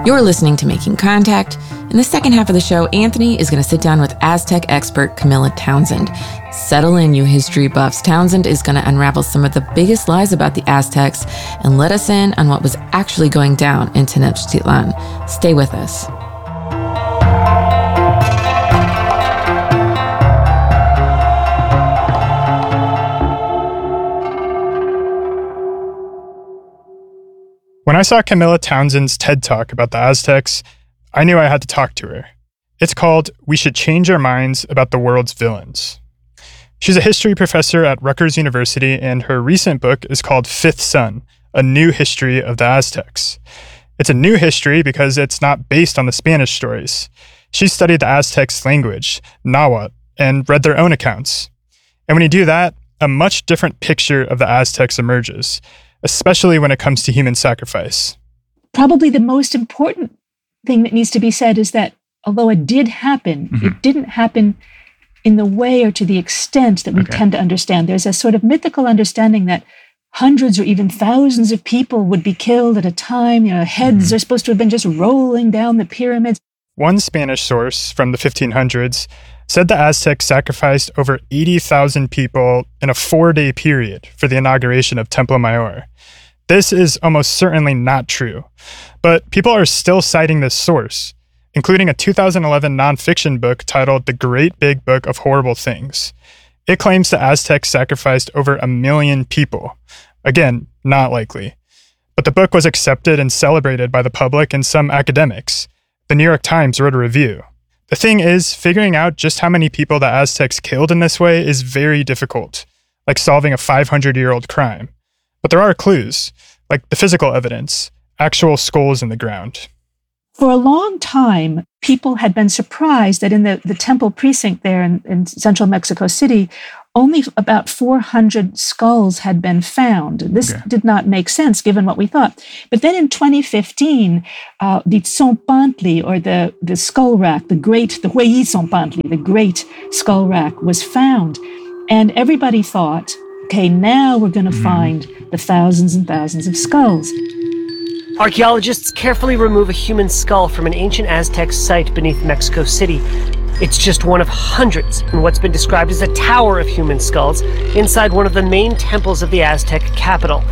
You're listening to Making Contact. In the second half of the show, Anthony is going to sit down with Aztec expert Camilla Townsend. Settle in, you history buffs. Townsend is going to unravel some of the biggest lies about the Aztecs and let us in on what was actually going down in Tenochtitlan. Stay with us. When I saw Camilla Townsend's TED Talk about the Aztecs, I knew I had to talk to her. It's called We Should Change Our Minds About the World's Villains. She's a history professor at Rutgers University, and her recent book is called Fifth Sun, A New History of the Aztecs. It's a new history because it's not based on the Spanish stories. She studied the Aztecs' language, Nahuatl, and read their own accounts. And when you do that, a much different picture of the Aztecs emerges, especially when it comes to human sacrifice. Probably the most important thing that needs to be said is that although it did happen, it didn't happen in the way or to the extent that we tend to understand. There's a sort of mythical understanding that hundreds or even thousands of people would be killed at a time. Heads are supposed to have been just rolling down the pyramids. One Spanish source from the 1500s said the Aztecs sacrificed over 80,000 people in a 4-day period for the inauguration of Templo Mayor. This is almost certainly not true, but people are still citing this source, including a 2011 nonfiction book titled The Great Big Book of Horrible Things. It claims the Aztecs sacrificed over 1 million people. Again, not likely. But the book was accepted and celebrated by the public and some academics. The New York Times wrote a review. The thing is, figuring out just how many people the Aztecs killed in this way is very difficult, like solving a 500-year-old crime. But there are clues, like the physical evidence, actual skulls in the ground. For a long time, people had been surprised that in the temple precinct there in central Mexico City, only about 400 skulls had been found. This did not make sense given what we thought. But then in 2015, the Tzompantli, or the skull rack, the Hueyi Tzompantli, the great skull rack, was found. And everybody thought, okay, now we're going to find the thousands and thousands of skulls. Archaeologists carefully remove a human skull from an ancient Aztec site beneath Mexico City. It's just one of hundreds in what's been described as a tower of human skulls inside one of the main temples of the Aztec capital.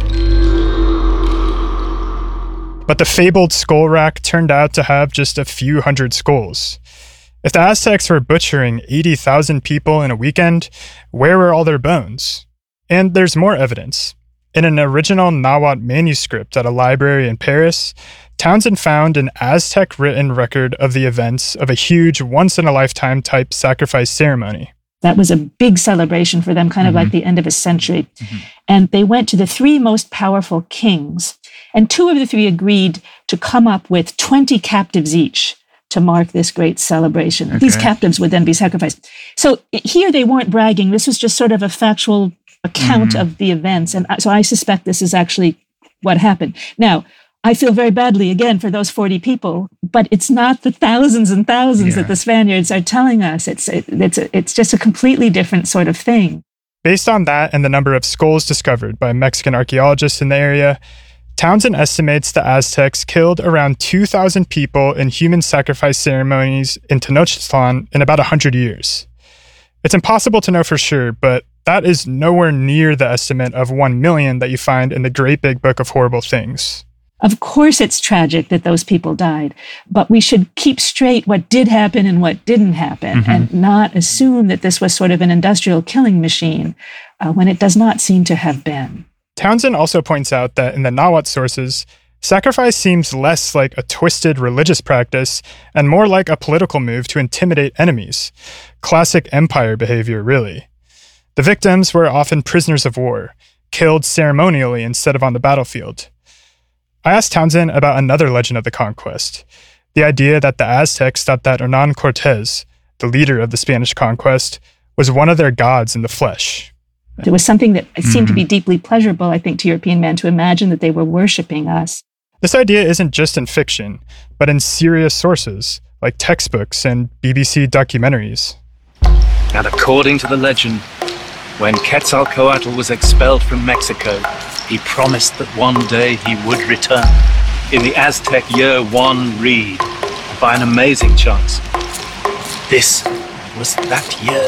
But the fabled skull rack turned out to have just a few hundred skulls. If the Aztecs were butchering 80,000 people in a weekend, where were all their bones? And there's more evidence. In an original Nahuatl manuscript at a library in Paris, Townsend found an Aztec-written record of the events of a huge once-in-a-lifetime type sacrifice ceremony. That was a big celebration for them, kind of like the end of a century. And they went to the 3 most powerful kings, and 2 of the 3 agreed to come up with 20 captives each to mark this great celebration. These captives would then be sacrificed. So here they weren't bragging. This was just sort of a factual account of the events. And so I suspect this is actually what happened. Now, I feel very badly, again, for those 40 people, but it's not the thousands and thousands that the Spaniards are telling us. It's just a completely different sort of thing. Based on that and the number of skulls discovered by Mexican archaeologists in the area, Townsend estimates the Aztecs killed around 2,000 people in human sacrifice ceremonies in Tenochtitlan in about 100 years. It's impossible to know for sure, but that is nowhere near the estimate of 1 million that you find in the Great Big Book of Horrible Things. Of course it's tragic that those people died, but we should keep straight what did happen and what didn't happen, and not assume that this was sort of an industrial killing machine when it does not seem to have been. Townsend also points out that in the Nahuatl sources, sacrifice seems less like a twisted religious practice and more like a political move to intimidate enemies. Classic empire behavior, really. The victims were often prisoners of war, killed ceremonially instead of on the battlefield. I asked Townsend about another legend of the conquest, the idea that the Aztecs thought that Hernán Cortés, the leader of the Spanish conquest, was one of their gods in the flesh. It was something that seemed to be deeply pleasurable, I think, to European men to imagine that they were worshiping us. This idea isn't just in fiction, but in serious sources, like textbooks and BBC documentaries. And according to the legend, when Quetzalcoatl was expelled from Mexico, he promised that one day he would return. in the Aztec Year 1 read by an amazing chance. This was that year.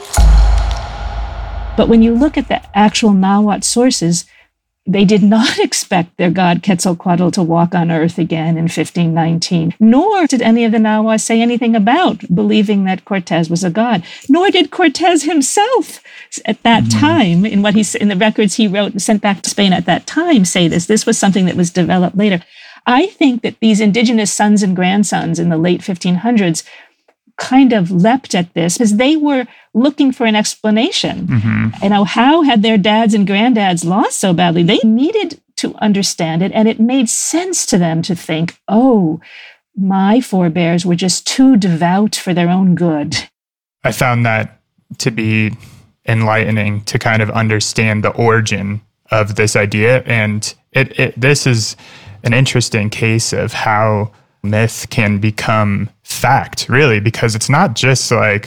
But when you look at the actual Nahuatl sources, they did not expect their god Quetzalcoatl to walk on earth again in 1519, nor did any of the Nahuatl say anything about believing that Cortez was a god, nor did Cortez himself at that time, in the records he wrote and sent back to Spain at that time, say this. This was something that was developed later. I think that these indigenous sons and grandsons in the late 1500s kind of leapt at this because they were looking for an explanation. How had their dads and granddads lost so badly? They needed to understand it, and it made sense to them to think, oh, my forebears were just too devout for their own good. I found that to be enlightening to kind of understand the origin of this idea. And this is an interesting case of how myth can become fact, really, because it's not just like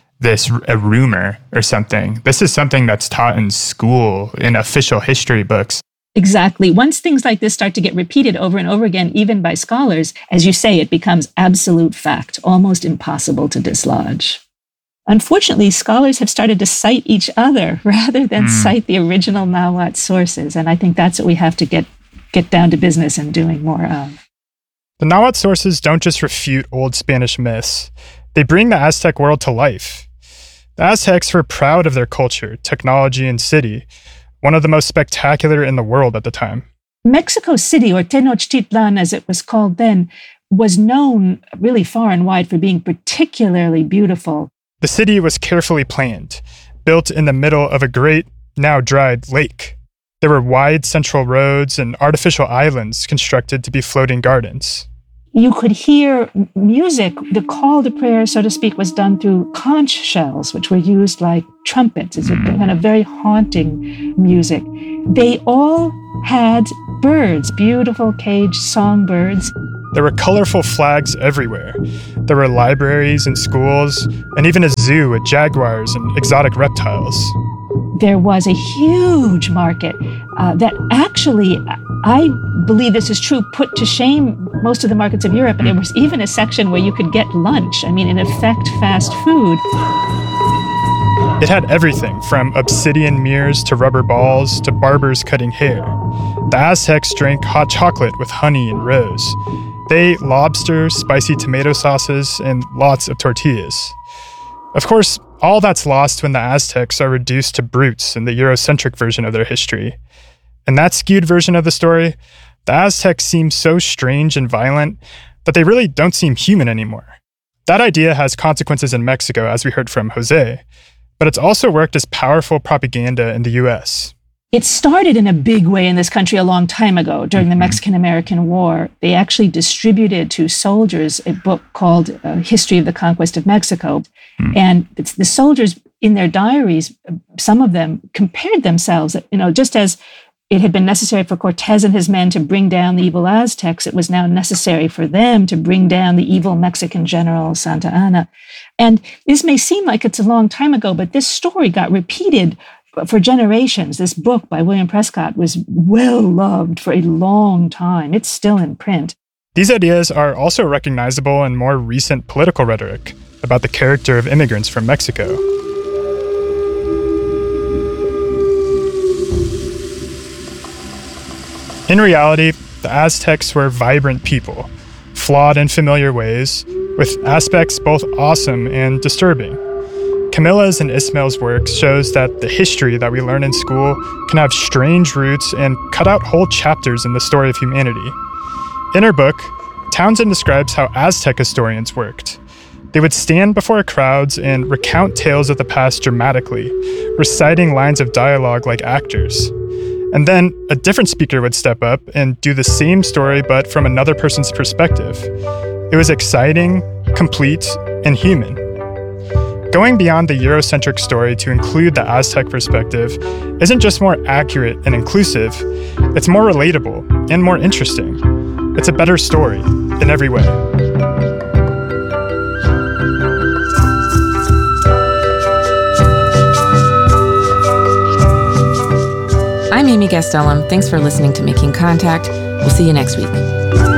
a rumor or something. This is something that's taught in school, in official history books. Exactly. Once things like this start to get repeated over and over again, even by scholars, as you say, it becomes absolute fact, almost impossible to dislodge. Unfortunately, scholars have started to cite each other rather than cite the original Nahuatl sources. And I think that's what we have to get down to business and doing more of. The Nahuatl sources don't just refute old Spanish myths. They bring the Aztec world to life. The Aztecs were proud of their culture, technology, and city, one of the most spectacular in the world at the time. Mexico City, or Tenochtitlan as it was called then, was known really far and wide for being particularly beautiful. The city was carefully planned, built in the middle of a great, now dried lake. There were wide central roads and artificial islands constructed to be floating gardens. You could hear music. The call to prayer, so to speak, was done through conch shells, which were used like trumpets. It's a kind of very haunting music. They all had birds, beautiful caged songbirds. There were colorful flags everywhere. There were libraries and schools, and even a zoo with jaguars and exotic reptiles. There was a huge market that actually, I believe this is true, put to shame most of the markets of Europe. And there was even a section where you could get lunch. I mean, in effect, fast food. It had everything from obsidian mirrors to rubber balls to barbers cutting hair. The Aztecs drank hot chocolate with honey and rose. They ate lobster, spicy tomato sauces, and lots of tortillas. Of course, all that's lost when the Aztecs are reduced to brutes in the Eurocentric version of their history. In that skewed version of the story, the Aztecs seem so strange and violent that they really don't seem human anymore. That idea has consequences in Mexico, as we heard from Jose, but it's also worked as powerful propaganda in the US. It started in a big way in this country a long time ago during the Mexican-American War. They actually distributed to soldiers a book called History of the Conquest of Mexico. And the soldiers in their diaries, some of them compared themselves, just as it had been necessary for Cortez and his men to bring down the evil Aztecs, it was now necessary for them to bring down the evil Mexican general Santa Anna. And this may seem like it's a long time ago, but this story got repeated for generations. This book by William Prescott was well loved for a long time. It's still in print. These ideas are also recognizable in more recent political rhetoric about the character of immigrants from Mexico. In reality, the Aztecs were vibrant people, flawed in familiar ways, with aspects both awesome and disturbing. Camilla's and Ismael's work shows that the history that we learn in school can have strange roots and cut out whole chapters in the story of humanity. In her book, Townsend describes how Aztec historians worked. They would stand before crowds and recount tales of the past dramatically, reciting lines of dialogue like actors. And then a different speaker would step up and do the same story but from another person's perspective. It was exciting, complete, and human. Going beyond the Eurocentric story to include the Aztec perspective isn't just more accurate and inclusive, it's more relatable and more interesting. It's a better story in every way. I'm Amy Gastelum. Thanks for listening to Making Contact. We'll see you next week.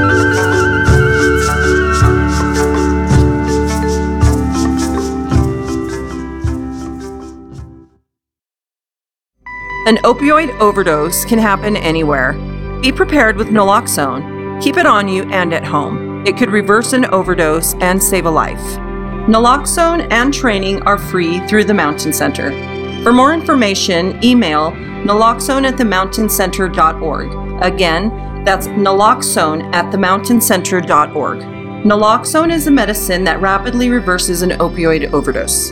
An opioid overdose can happen anywhere. Be prepared with naloxone. Keep it on you and at home. It could reverse an overdose and save a life. Naloxone and training are free through the Mountain Center. For more information, email naloxone@themountaincenter.org. Again, that's naloxone@themountaincenter.org. Naloxone is a medicine that rapidly reverses an opioid overdose.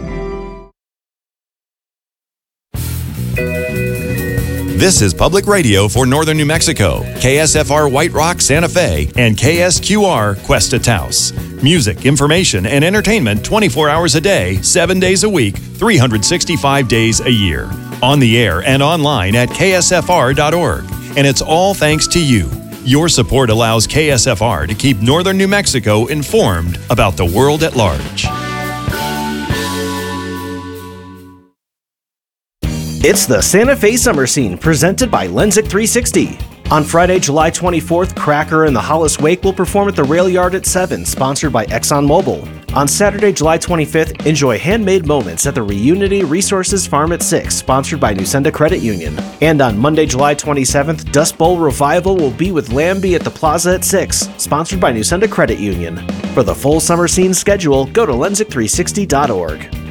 This is Public Radio for Northern New Mexico, KSFR White Rock, Santa Fe, and KSQR Cuesta Taos. Music, information, and entertainment 24 hours a day, 7 days a week, 365 days a year. On the air and online at ksfr.org. And it's all thanks to you. Your support allows KSFR to keep Northern New Mexico informed about the world at large. It's the Santa Fe Summer Scene, presented by Lenzik 360. On Friday, July 24th, Cracker and the Hollis Wake will perform at the Rail Yard at 7, sponsored by ExxonMobil. On Saturday, July 25th, enjoy handmade moments at the Reunity Resources Farm at 6, sponsored by Nusenda Credit Union. And on Monday, July 27th, Dust Bowl Revival will be with Lambie at the Plaza at 6, sponsored by Nusenda Credit Union. For the full Summer Scene schedule, go to lenzik360.org.